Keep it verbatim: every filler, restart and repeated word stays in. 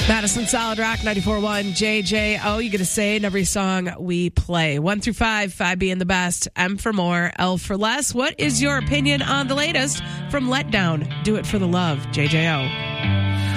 Madison Solid Rock ninety-four point one J J O. You get a say in every song we play. One through five, five being the best, M for more, L for less. What is your opinion on the latest from Letdown? Do It for the Love, J J O.